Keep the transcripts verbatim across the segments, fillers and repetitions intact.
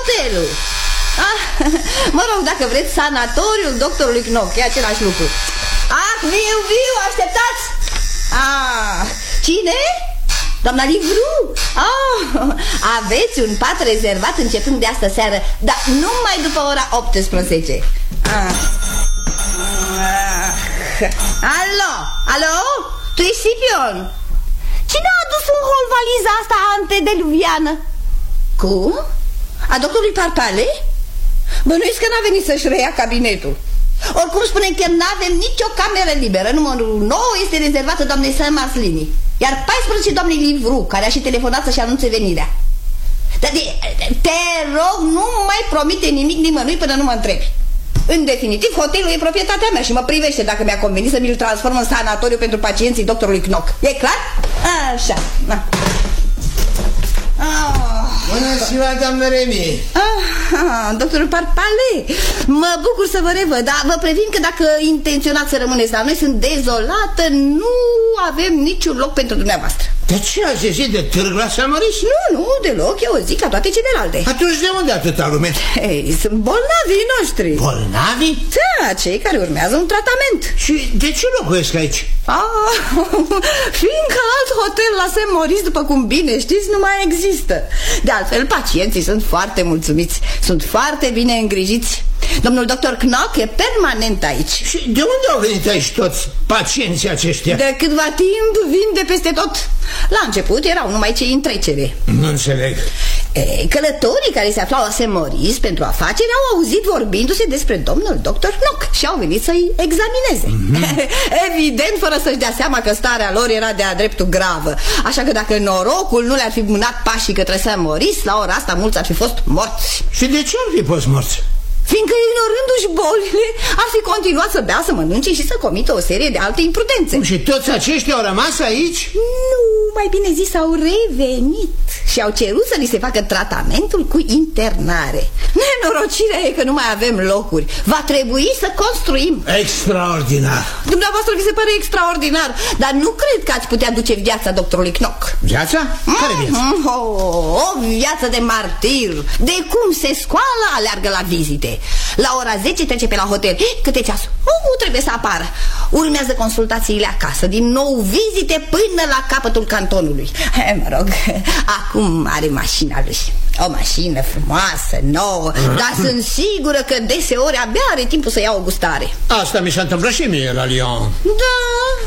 hotelul. Ah, mă rog, dacă vreți, sanatoriul doctorului Knock, e același lucru. Ah, viu, viu, așteptați! Ah, cine? Doamna Livru? Ah, aveți un pat rezervat începând de astă seară, dar numai după ora optsprezece. Ah. Alo, alo? Tu ești Scipion? Cine a adus în hol valiza asta antediluviană? Cum? A doctorului Parpale? Bănuiesc că n-a venit să-și reia cabinetul. Oricum spunem că n-avem nicio cameră liberă. Numărul nouă este rezervată doamnei Saint Marcelini, iar paisprezece doamnei Livru, care a și telefonat să-și anunțe venirea. Dar de, te rog, nu mai promite nimic nimănui până nu mă întrebi. În definitiv, hotelul e proprietatea mea și mă privește dacă mi-a convenit să mi-l transform în sanatoriu pentru pacienții doctorului Knock. E clar? Așa. Na. Ah. Bună ziua, doamnă Remi. Ah, doctorul Parpale, mă bucur să vă revăd, dar vă previn că dacă intenționați să rămâneți la noi, sunt dezolată, nu avem niciun loc pentru dumneavoastră. De ce ați zis de târg la Saint-Maurice? Nu, nu, deloc, eu zic ca toate celelalte. Atunci de unde atâta lume? Ei, sunt bolnavii noștri. Bolnavii? Da, cei care urmează un tratament. Și de ce locuiesc aici? Ah, fiindcă alt hotel la Saint-Maurice, după cum bine știți, nu mai există. De altfel, pacienții sunt foarte mulțumiți, sunt foarte bine îngrijiți. Domnul doctor Knock e permanent aici. Și de unde au venit aici toți pacienții aceștia? De câtva timp vin de peste tot. La început erau numai cei în trecere. Nu înțeleg. E, călătorii care se aflau la Saint-Maurice pentru afaceri au auzit vorbindu-se despre domnul doctor Knock și au venit să-i examineze. Mm-hmm. Evident, fără să-și dea seama că starea lor era de-a dreptul gravă. Așa că dacă norocul nu le-ar fi mânat pașii către Saint-Maurice, la ora asta mulți ar fi fost morți. Și de ce ar fi fost morți? Fiindcă, ignorându-și bolile, ar fi continuat să bea, să mănânce și să comită o serie de alte imprudențe. Și toți aceștia au rămas aici? Nu, mai bine zis, au revenit și au cerut să li se facă tratamentul cu internare. Nenorocirea e că nu mai avem locuri. Va trebui să construim. Extraordinar. Dumneavoastră vi se pare extraordinar, dar nu cred că ați putea duce viața doctorului Knock. Viața? Care viață? Mm, oh, o viață de martir. De cum se scoală, aleargă la vizite. La ora zece trece pe la hotel. Câte ceasul? Uh, trebuie să apară. Urmează consultațiile acasă. Din nou vizite până la capătul cantonului. He, mă rog, acum are mașina lui. O mașină frumoasă, nouă, uh-huh. Dar sunt sigură că deseori abia are timpul să ia o gustare. Asta mi s-a întâmplat și mie la Lyon. Da,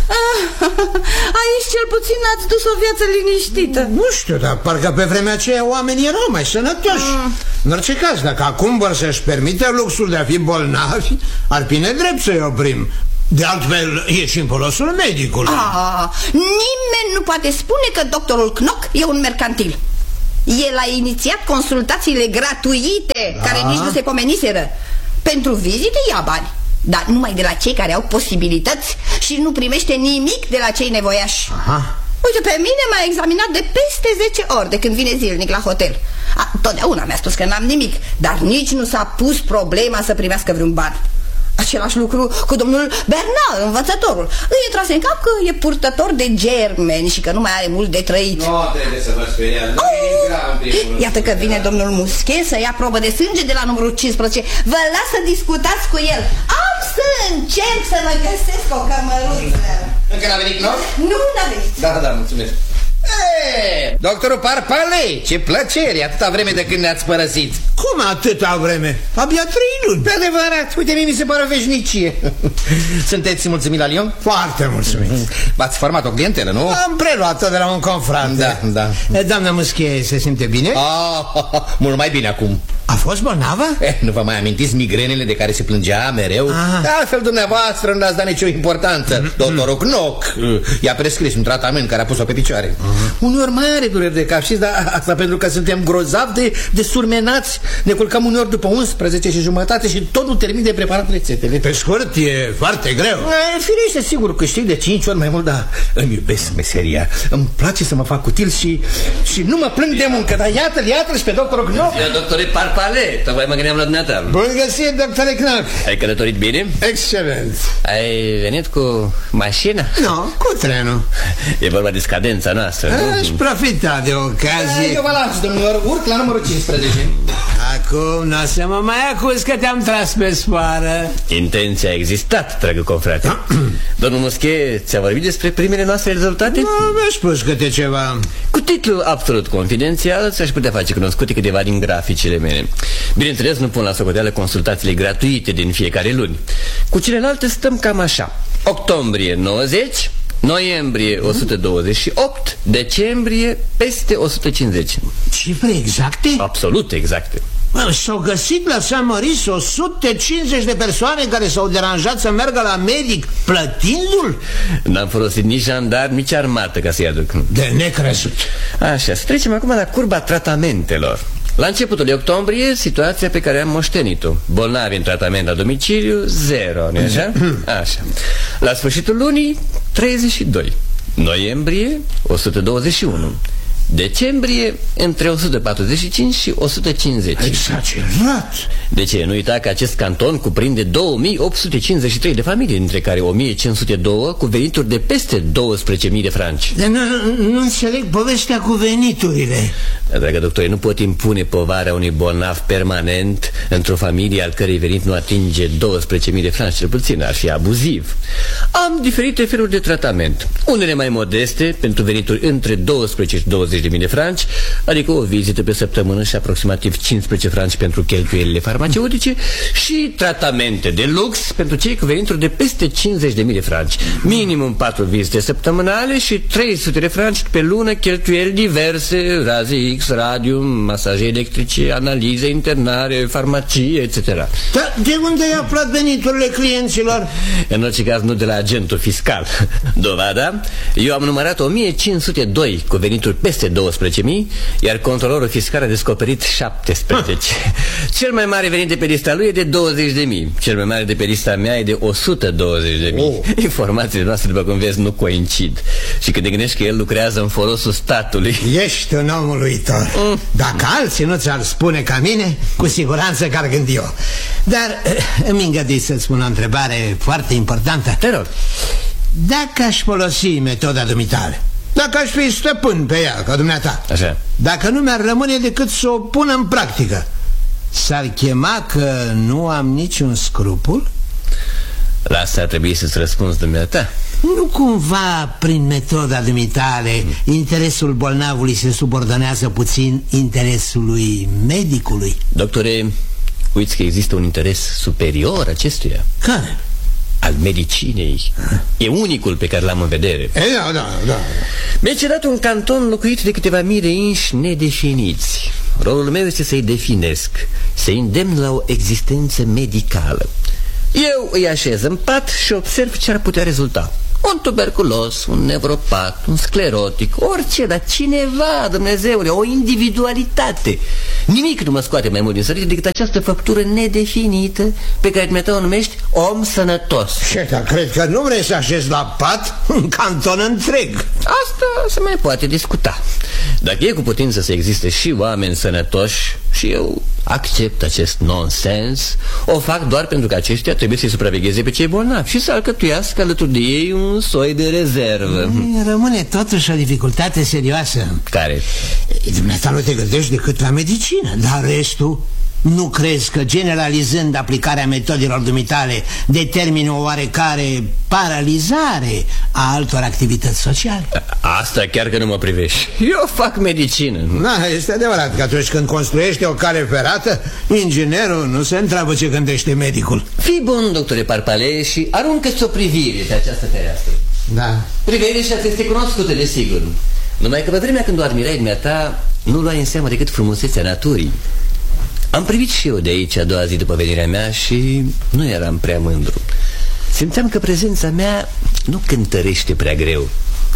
aici cel puțin ați dus o viață liniștită. Nu știu, dar parcă pe vremea aceea oamenii erau mai sănătoși. mm. În orice caz, dacă acum vor să-și permite luxul de a fi bolnavi, ar fi nedrept să-i oprim. De altfel, e și în folosul medicului. Ah, nimeni nu poate spune că doctorul Knock e un mercantil. El a inițiat consultațiile gratuite, da. Care nici nu se pomeniseră. Pentru vizite ia bani, dar numai de la cei care au posibilități și nu primește nimic de la cei nevoiași. Aha. Uite, pe mine m-a examinat de peste zece ori de când vine zilnic la hotel. A, totdeauna mi-a spus că n-am nimic, dar nici nu s-a pus problema să primească vreun ban. Același lucru cu domnul Bernard, învățătorul. Îi e tras în cap că e purtător de germeni și că nu mai are mult de trăit. Nu trebuie să vă speriați. Oh! Iată că vine domnul Musche să ia probă de sânge de la numărul cincisprezece. Vă las să discutați cu el. Am să încerc să mă găsesc o cămăruță. Încă n-a venit Knock? Nu n-a venit. Da, da, mulțumesc. Eee, doctorul Parpale, ce plăcere, atâta vreme de când ne-ați părăsit. Cum atâta vreme? Abia trei luni. Pe adevărat, uite, mie mi se pare o veșnicie. Sunteți mulțumit la Lyon? Foarte mulțumit. V-ați format o clientelă, nu? Am preluat-o de la un confrate. Da, da. Doamna Musche se simte bine? Ah, mult mai bine acum. A fost bolnavă? Eh, nu vă mai amintiți migrenele de care se plângea mereu? Ah. De altfel, dumneavoastră nu ați dat nicio importanță. Mm-hmm. Doctorul Knock i-a prescris un tratament care a pus-o pe picioare. Mm-hmm. Uneori mai are dureri de cap, știți, dar asta pentru că suntem grozavi de, de surmenați. Ne culcăm uneori după unsprezece și jumătate și tot nu termin de preparat rețetele. Pe scurt, e foarte greu. E, firește, sigur, câștig de cinci ori mai mult, dar îmi iubesc meseria. Îmi place să mă fac util și, și nu mă plâng de muncă. Dar iată-l, iată-l și pe doctorul Knock. Doctorul Parpale, tocmai mă gândeam la dumneata. Bun găsit, doctore Knock. Ai călătorit bine? Excelent. Ai venit cu mașina? Nu, cu trenul. E vorba de scadența noastră, nu? Aș profita de ocazie. Eu vă las, domnilor, urc la numărul cincisprezece. Acum n-o să mă mai acuz că te-am tras pe sfoară. Intenția a existat, dragă confrate. Domnul Muschet ți-a vorbit despre primele noastre rezultate? Nu, mi-a spus câte ceva. Cu titlu absolut confidențial ți-aș putea face cunoscute câteva din graficele mele. Bineînțeles, nu pun la socoteală consultațiile gratuite din fiecare luni. Cu celelalte stăm cam așa: octombrie nouăzeci, noiembrie o sută douăzeci și opt, decembrie peste o sută cincizeci. Cifre exacte? Absolut exacte. S-au găsit la San Maurice o sută cincizeci de persoane care s-au deranjat să meargă la medic plătindu-l? N-am folosit nici jandarmi, nici armată ca să-i aduc. De necrezut. Așa, să trecem acum la curba tratamentelor. La începutul lui octombrie, situația pe care am moștenit-o: bolnavi în tratament la domiciliu, zero, nu așa? Așa. La sfârșitul lunii, treizeci și doi. Noiembrie, o sută douăzeci și unu. Decembrie, între o sută patruzeci și cinci și o sută cincizeci. Exagerat! De ce? Nu uita că acest canton cuprinde două mii opt sute cincizeci și trei de familii, dintre care o mie cinci sute doi cu venituri de peste douăsprezece mii de franci. Dar nu, nu înțeleg povestea cu veniturile. Dragă doctor, nu pot impune povara unui bolnav permanent într-o familie al cărei venit nu atinge douăsprezece mii de franci, cel puțin. Ar fi abuziv. Am diferite feluri de tratament. Unele mai modeste, pentru venituri între douăsprezece și douăzeci de mii de franci, adică o vizită pe săptămână și aproximativ cincisprezece franci pentru cheltuielile farmaceutice, și tratamente de lux pentru cei cu venituri de peste cincizeci de mii de franci. Minimum patru vizite săptămânale și trei sute de franci pe lună, cheltuieli diverse, raze X, radium, masaje electrice, analize, internare, farmacie, et cetera. Dar de unde ai aflat veniturile clienților? În orice caz, nu de la agentul fiscal. Dovada? Eu am numărat o mie cinci sute doi cu venituri peste douăsprezece mii, iar controlorul fiscal a descoperit șaptesprezece. Cel mai mare venit de pe lista lui e de douăzeci de mii. Cel mai mare de pe lista mea e de o sută douăzeci de mii. Oh. Informațiile noastre, după cum vezi, nu coincid. Și când te gândești că el lucrează în folosul statului. Ești un om uluitor. mm. Dacă alții nu ți-ar spune ca mine, cu siguranță că ar gândi eu. Dar îmi îngădui să-ți spun o întrebare foarte importantă. Te rog. Dacă aș folosi metoda dumitale, dacă aș fi stăpân pe ea, ca dumneata, așa, dacă nu mi-ar rămâne decât să o pun în practică, s-ar chema că nu am niciun scrupul? La asta trebuie să-ți răspunzi dumneata. Nu cumva, prin metoda dumitale, interesul bolnavului se subordonează puțin interesului medicului? Doctore, uiți că există un interes superior acestuia. Care? Al medicinei. E unicul pe care l-am în vedere. E, da, da, da. Mi-a cedat un canton locuit de câteva mii de inși nedefiniți. Rolul meu este să-i definesc, să-i îndemn la o existență medicală. Eu îi așez în pat și observ ce ar putea rezulta. Un tuberculos, un nevropat, un sclerotic, orice, dar cineva, Dumnezeule, o individualitate. Nimic nu mă scoate mai mult din sărite decât această făptură nedefinită pe care dumneata o numești om sănătos. Ce, dar cred că nu vrei să așezi la pat un canton întreg. Asta se mai poate discuta. Dacă e cu putință să existe și oameni sănătoși, și eu accept acest nonsens, o fac doar pentru că aceștia trebuie să-i supravegheze pe cei bolnavi și să alcătuiască alături de ei un soi de rezervă. Rămâne totuși o dificultate serioasă. Care? Dumneata nu te gândești decât la medicină, dar restul... Nu crezi că generalizând aplicarea metodelor dumitale determină o oarecare paralizare a altor activități sociale? Asta chiar că nu mă privești. Eu fac medicină. Da, este adevărat că atunci când construiește o cale ferată, inginerul nu se întreabă ce gândește medicul. Fii bun, doctore Parpale, și aruncă-ți o privire pe această fereastră. Da. Privirea și este cunoscută, desigur. Numai că pe vremea când o admirai dumneata, nu luai în seamă decât frumusețea naturii. Am privit și eu de aici a doua zi după venirea mea și nu eram prea mândru. Simțeam că prezența mea nu cântărește prea greu.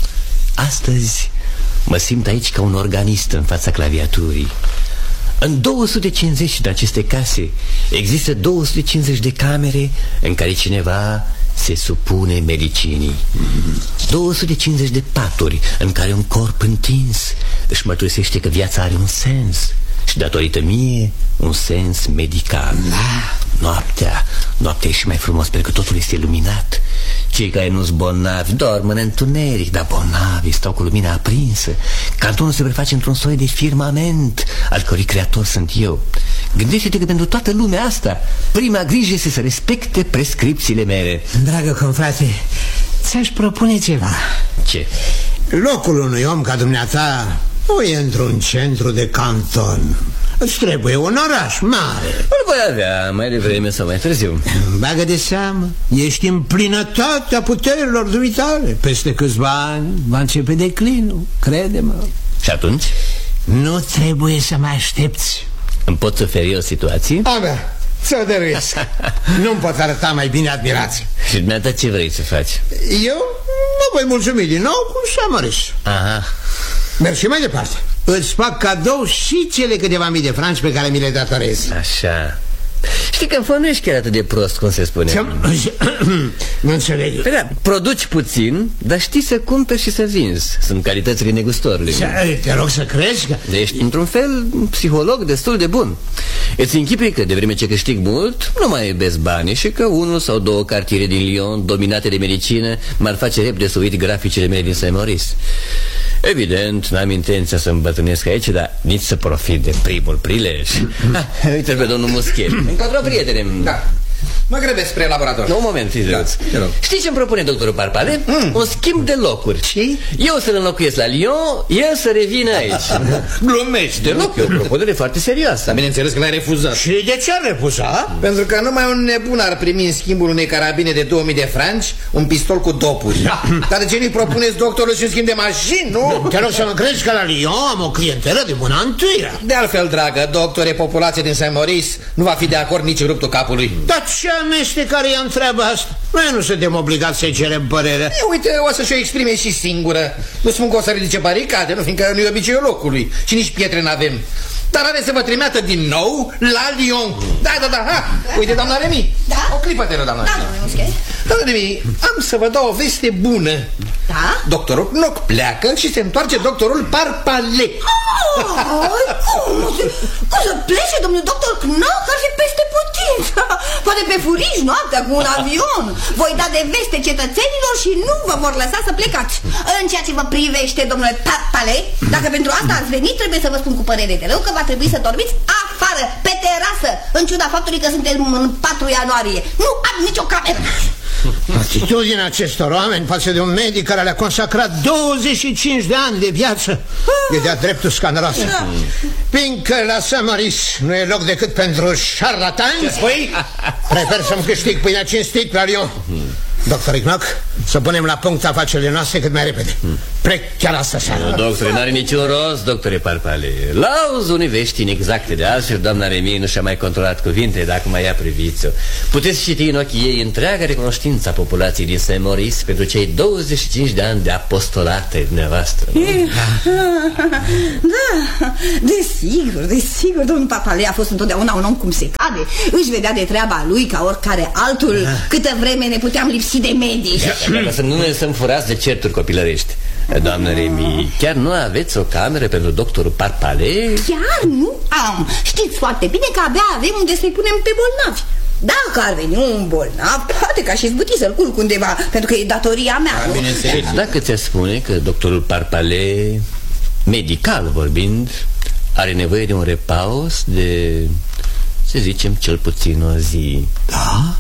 Astăzi mă simt aici ca un organist în fața claviaturii. În două sute cincizeci de aceste case există două sute cincizeci de camere în care cineva se supune medicinii. două sute cincizeci de paturi în care un corp întins își mărturisește că viața are un sens. Și datorită mie, un sens medical. Da. Noaptea, noaptea e și mai frumos pentru că totul este luminat. Cei care nu-s bolnavi dorm în întuneric, dar bolnavii stau cu lumina aprinsă. Cantonul se preface într-un soi de firmament al cărui creator sunt eu. Gândește-te că pentru toată lumea asta prima grijă este să respecte prescripțiile mele. Dragă confrate, ți-aș propune ceva. Ce? Locul unui om ca dumneata nu e într-un centru de canton. Îți trebuie un oraș mare. Îl voi avea mai devreme sau mai târziu. Bagă de seamă, ești în plinătatea puterilor dumitale. Peste câțiva ani va începe declinul, crede-mă. Și atunci? Nu trebuie să mai aștepți. Îmi poți oferi o situație? Abia, ți-o dăruiesc. Nu-mi pot arăta mai bine admirație. Și dumneata ce vrei să faci? Eu mă voi mulțumi din nou cu Saint-Maurice. Aha. Merg și mai departe. Îți fac cadou și cele câteva mii de franci pe care mi le datorez. Așa. Știi că în fond nu ești chiar atât de prost, cum se spune. Nu înțeleg. Păi da, produci puțin, dar știi să cumperi și să vinzi. Sunt calitățile negustorului. Te rog să crezi că... Ești într-un fel un psiholog destul de bun. Îți închipui că de vreme ce câștig mult nu mai iubesc banii și că unul sau două cartiere din Lyon dominate de medicină m-ar face repede să uit graficele mele din Saint-Maurice. Evident, n-am intenția să îmbătrânesc aici, dar nici să profit de primul prilej. Uite-l pe domnul Muschet. Încadră, prietene. Da. Mă grăbesc spre laborator. Un moment, da. Știi ce-mi propune doctorul Parpale? Mm. Un schimb de locuri. Și? Eu să-l înlocuiesc la Lyon, el să revină aici. Glumești. Deloc, e o propunere foarte serioasă. Dar bineînțeles că l-ai refuzat. Și de ce ar refuza? Pentru că numai un nebun ar primi în schimbul unei carabine de două mii de franci un pistol cu dopuri. Da. Dar de ce nu-i propuneți doctorul și un schimb de mașini, nu? Te rog să mă crezi că la Lyon am o clientelă de mâna întâia. De altfel, dragă, doctore, populația din Saint-Maurice nu va fi de acord nici ruptul capului. Dar ce amestecare ea întreabă asta? Noi nu suntem obligați să-i cerem părerea. E, uite, o să-și o exprime și singură. Nu spun că o să ridice baricade, nu, fiindcă nu-i obiceiul locului. Și nici pietre n-avem. Dar are să vă trimeată din nou la Lyon. Da, da, da, ha. Uite, doamna Remi. Da? O clipă, te rog, doamna. Da, domnule Muschet. Doamna Remi, am să vă dau o veste bună. Da? Doctorul Knock pleacă și se întoarce doctorul Parpale. Oh, cum? Cum să plece, domnul doctor Knock? Ar fi peste putință. Poate pe furiș noaptea cu un avion. Voi da de veste cetățenilor și nu vă vor lăsa să plecați. În ceea ce vă privește, domnule Parpale, dacă pentru asta ați venit, trebuie să vă spun cu părere de rău că va trebui să dormiți afară, pe terasă, în ciuda faptului că suntem în patru ianuarie. Nu am nicio cameră. Atitudinea acestor oameni față de un medic care le-a consacrat douăzeci și cinci de ani de viață e de-a dreptul scandaloasă. Da. Fiindcă la Saint-Maurice nu e loc decât pentru șarlatani, păi, prefer să-mi câștig pâinea cinstit la Lyon. Doctor Knock, să punem la punct afacerile noastre cât mai repede. Plec chiar asta seara. No, doctore, n-are niciun rost, doctore Parpale. Lauzi unii vești inexacte. De altfel, doamna Remi nu și-a mai controlat cuvinte, dacă mai ia priviți-o. Puteți citi în ochii ei întreaga recunoștință a populației din Saint-Maurice pentru cei douăzeci și cinci de ani de apostolate dumneavoastră. Da, desigur, desigur. Domnul Parpale a fost întotdeauna un om cum se cade. Își vedea de treaba lui ca oricare altul. Câtă vreme ne puteam lipsi de medici. Să nu ne lăsăm furați de certuri copilărești. Doamnă Remi, chiar nu aveți o cameră pentru doctorul Parpale? Chiar nu am. Știți foarte bine că abia avem unde să-i punem pe bolnavi. Dacă ar veni un bolnav, poate că aș izbuti să-l culc undeva, pentru că e datoria mea. Bineînțeles. Dacă ți-a spune că doctorul Parpale, medical vorbind, are nevoie de un repaus de, să zicem, cel puțin o zi. Da?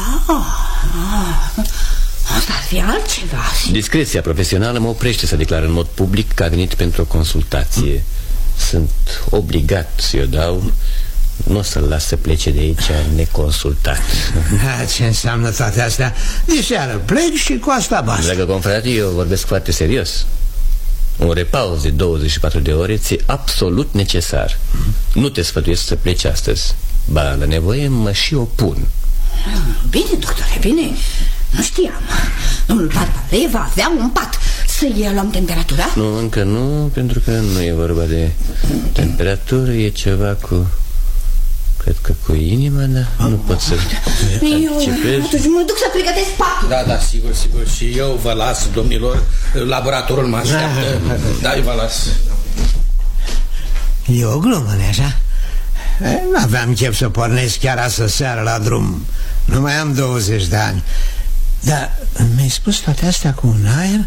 Ah, asta ar fi altceva. Discreția profesională mă oprește să declar în mod public că a venit pentru o consultație. Sunt obligat să-i o dau. Nu o să-l las să plece de aici neconsultat. Da, ce înseamnă toate astea? Diseară plec și cu asta basta. Dragă confrate, eu vorbesc foarte serios. Un repaus de douăzeci și patru de ore ți-e absolut necesar. Nu te sfătuiesc să pleci astăzi. Ba, la nevoie mă și opun. Bine, doctore, bine. Nu știam. Domnul Parpale va avea un pat. Să-i luăm temperatura? Nu, încă nu, pentru că nu e vorba de temperatură. E ceva cu... cred că cu inima, dar nu pot să anticipez. Atunci mă duc să pregătesc patul. Da, da, sigur, sigur. Și eu vă las, domnilor. Laboratorul mă așteaptă. Da, eu vă las. E o glumă, nu-i așa? Nu aveam chef să pornesc chiar astă seară la drum. Nu mai am douăzeci de ani. Dar mi-ai spus toate astea cu un aer.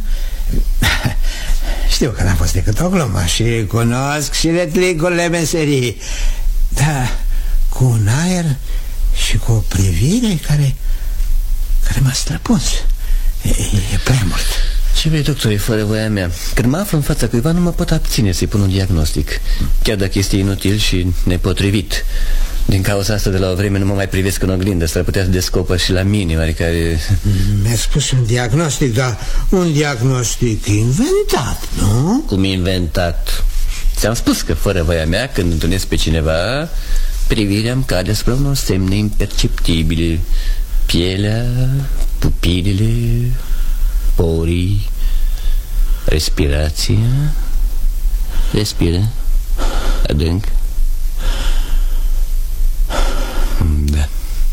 Știu că n-a fost decât o glumă și cunosc și retlicurile meserii. Dar cu un aer și cu o privire care, care m-a străpuns. E, e prea mult. Ce vrei, doctor, e fără voia mea. Când mă aflu în fața cuiva, nu mă pot abține să-i pun un diagnostic, chiar dacă este inutil și nepotrivit. Din cauza asta, de la o vreme nu mă mai privesc în oglindă. S-ar putea să descoper și la mine oarecare... Mi-a spus un diagnostic, dar un diagnostic inventat, nu? Cum inventat? Ți-am spus că fără voia mea, când întâlnesc pe cineva, privirea îmi cade asupra unor semne imperceptibile. Pielea, pupilele, porii, respirația. Respiră adânc. Da.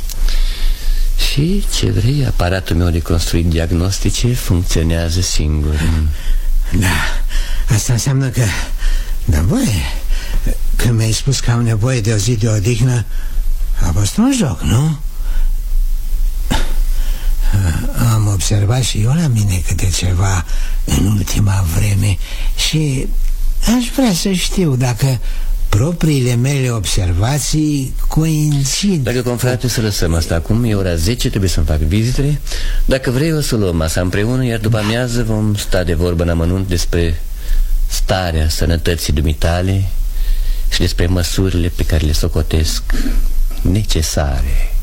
Și ce vrei, aparatul meu de construit diagnostice funcționează singur. Da, asta înseamnă că... Da, băi, când mi-ai spus că am nevoie de o zi de odihnă, a fost un joc, nu? Am observat și eu la mine câte ceva în ultima vreme și aș vrea să știu dacă propriile mele observații coincid. Dacă, confrate, să lăsăm asta acum. E ora zece, trebuie să-mi fac vizitele. Dacă vrei, o să luăm masa împreună, iar după amiază vom sta de vorbă în amănunt despre starea sănătății dumitale și despre măsurile pe care le socotesc necesare.